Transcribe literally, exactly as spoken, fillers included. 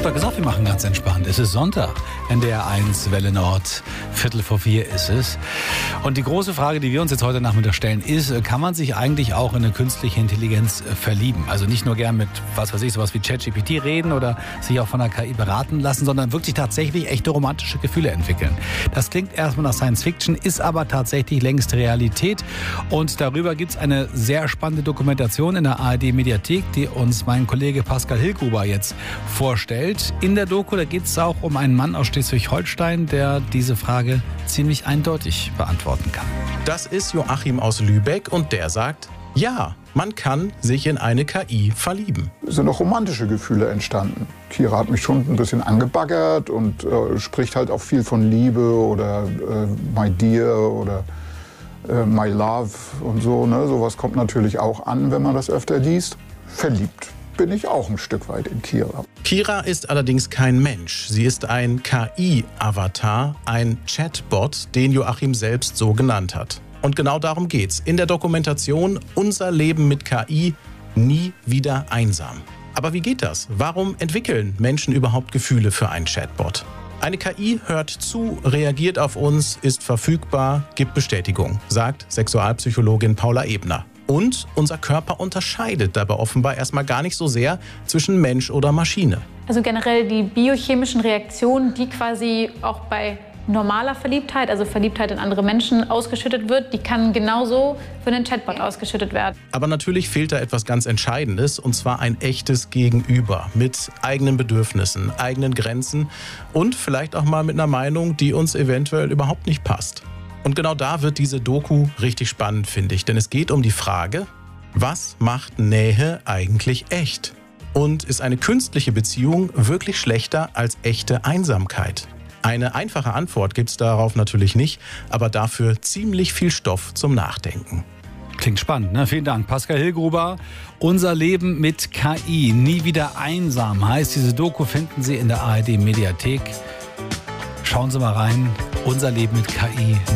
hab doch gesagt, wir machen ganz entspannt. Es ist Sonntag, N D R eins, Welle Nord, Viertel vor vier ist es. Und die große Frage, die wir uns jetzt heute Nachmittag stellen, ist, kann man sich eigentlich auch in eine künstliche Intelligenz verlieben? Also nicht nur gern mit, was weiß ich, sowas wie ChatGPT reden oder sich auch von der K I beraten lassen, sondern wirklich tatsächlich echte romantische Gefühle entwickeln. Das klingt erstmal nach Science Fiction, ist aber tatsächlich längst Realität. Und darüber gibt es eine sehr spannende Dokumentation in der A R D-Mediathek, die uns mein Kollege Pascal Hillgruber jetzt vorstellt. In der Doku, da geht es auch um einen Mann aus Schleswig-Holstein, der diese Frage ziemlich eindeutig beantworten kann. Das ist Joachim aus Lübeck und der sagt, ja, man kann sich in eine K I verlieben. Es sind auch romantische Gefühle entstanden. Kira hat mich schon ein bisschen angebaggert und äh, spricht halt auch viel von Liebe oder äh, my dear oder äh, my love und so. Ne? Sowas kommt natürlich auch an, wenn man das öfter liest. Verliebt bin ich auch ein Stück weit in Kira. Kira ist allerdings kein Mensch. Sie ist ein K I-Avatar, ein Chatbot, den Joachim selbst so genannt hat. Und genau darum geht's in der Dokumentation Unser Leben mit K I, nie wieder einsam. Aber wie geht das? Warum entwickeln Menschen überhaupt Gefühle für einen Chatbot? Eine K I hört zu, reagiert auf uns, ist verfügbar, gibt Bestätigung, sagt Sexualpsychologin Paula Ebner. Und unser Körper unterscheidet dabei offenbar erstmal gar nicht so sehr zwischen Mensch oder Maschine. Also generell die biochemischen Reaktionen, die quasi auch bei normaler Verliebtheit, also Verliebtheit in andere Menschen, ausgeschüttet wird, die kann genauso für einen Chatbot ausgeschüttet werden. Aber natürlich fehlt da etwas ganz Entscheidendes, und zwar ein echtes Gegenüber mit eigenen Bedürfnissen, eigenen Grenzen und vielleicht auch mal mit einer Meinung, die uns eventuell überhaupt nicht passt. Und genau da wird diese Doku richtig spannend, finde ich. Denn es geht um die Frage, was macht Nähe eigentlich echt? Und ist eine künstliche Beziehung wirklich schlechter als echte Einsamkeit? Eine einfache Antwort gibt es darauf natürlich nicht, aber dafür ziemlich viel Stoff zum Nachdenken. Klingt spannend, ne? Vielen Dank, Pascal Hillgruber. Unser Leben mit K I, nie wieder einsam, heißt diese Doku, finden Sie in der A R D-Mediathek. Schauen Sie mal rein, unser Leben mit K I.